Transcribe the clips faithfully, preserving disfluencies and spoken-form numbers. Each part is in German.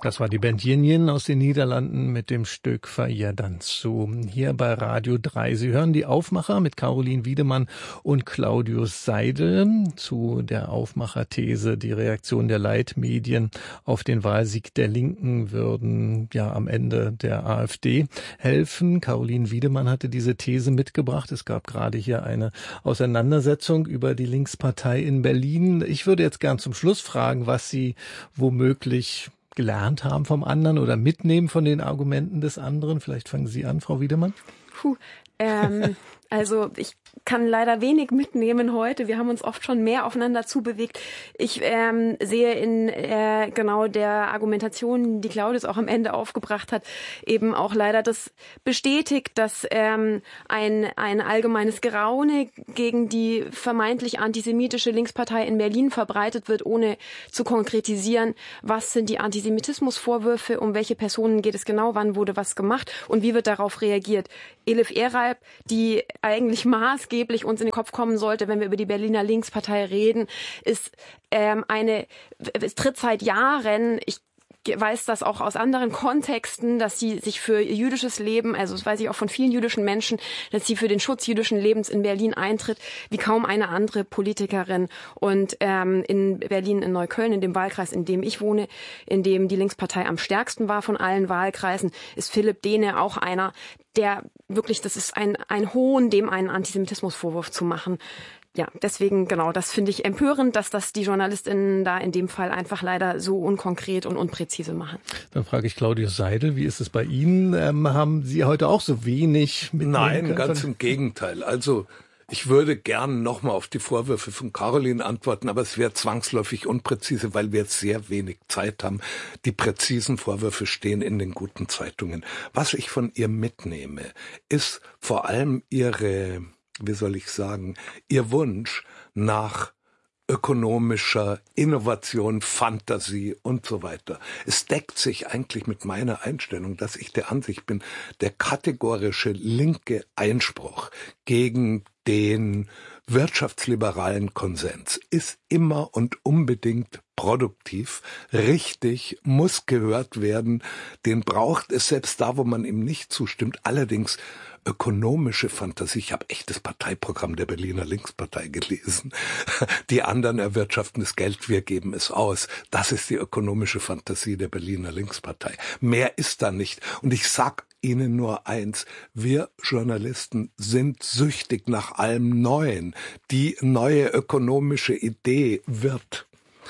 Das war die Band Yin Yin aus den Niederlanden mit dem Stück Fair Danzu. Hier bei Radio drei. Sie hören die Aufmacher mit Caroline Wiedemann und Claudius Seidel zu der Aufmacherthese. Die Reaktion der Leitmedien auf den Wahlsieg der Linken würden ja am Ende der AfD helfen. Caroline Wiedemann hatte diese These mitgebracht. Es gab gerade hier eine Auseinandersetzung über die Linkspartei in Berlin. Ich würde jetzt gern zum Schluss fragen, was Sie womöglich gelernt haben vom anderen oder mitnehmen von den Argumenten des anderen. Vielleicht fangen Sie an, Frau Wiedemann. Puh, ähm, also ich kann leider wenig mitnehmen heute. Wir haben uns oft schon mehr aufeinander zubewegt. Ich ähm, sehe in äh, genau der Argumentation, die Claudius auch am Ende aufgebracht hat, eben auch leider das bestätigt, dass ähm, ein, ein allgemeines Geraune gegen die vermeintlich antisemitische Linkspartei in Berlin verbreitet wird, ohne zu konkretisieren, was sind die Antisemitismusvorwürfe, um welche Personen geht es genau, wann wurde was gemacht und wie wird darauf reagiert. Elif Eralp, die eigentlich maßgeblich uns in den Kopf kommen sollte, wenn wir über die Berliner Linkspartei reden, ist ähm, eine, es tritt seit Jahren, ich weiß das auch aus anderen Kontexten, dass sie sich für jüdisches Leben, also das weiß ich auch von vielen jüdischen Menschen, dass sie für den Schutz jüdischen Lebens in Berlin eintritt, wie kaum eine andere Politikerin. Und ähm, in Berlin, in Neukölln, in dem Wahlkreis, in dem ich wohne, in dem die Linkspartei am stärksten war von allen Wahlkreisen, ist Philipp Dehne auch einer, der wirklich, das ist ein, ein Hohn, dem einen Antisemitismusvorwurf zu machen. Ja, deswegen, genau, das finde ich empörend, dass das die JournalistInnen da in dem Fall einfach leider so unkonkret und unpräzise machen. Dann frage ich Claudius Seidel, wie ist es bei Ihnen? Ähm, haben Sie heute auch so wenig mit? Nein, ganz im Gegenteil. Also ich würde gern nochmal auf die Vorwürfe von Caroline antworten, aber es wäre zwangsläufig unpräzise, weil wir jetzt sehr wenig Zeit haben. Die präzisen Vorwürfe stehen in den guten Zeitungen. Was ich von ihr mitnehme, ist vor allem ihre, wie soll ich sagen, ihr Wunsch nach ökonomischer Innovation, Fantasie und so weiter. Es deckt sich eigentlich mit meiner Einstellung, dass ich der Ansicht bin, der kategorische linke Einspruch gegen den wirtschaftsliberalen Konsens ist immer und unbedingt produktiv, richtig, muss gehört werden, den braucht es selbst da, wo man ihm nicht zustimmt. Allerdings ökonomische Fantasie. Ich habe echt das Parteiprogramm der Berliner Linkspartei gelesen. Die anderen erwirtschaften das Geld, wir geben es aus. Das ist die ökonomische Fantasie der Berliner Linkspartei. Mehr ist da nicht. Und ich sag Ihnen nur eins, wir Journalisten sind süchtig nach allem Neuen. Die neue ökonomische Idee wird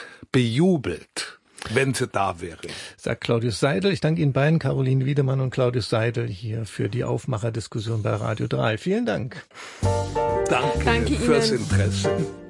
bejubelt, wenn sie da wäre. Sagt Claudius Seidel. Ich danke Ihnen beiden, Caroline Wiedemann und Claudius Seidel, hier für die Aufmacherdiskussion bei Radio drei. Vielen Dank. Danke, danke fürs Ihnen. Interesse.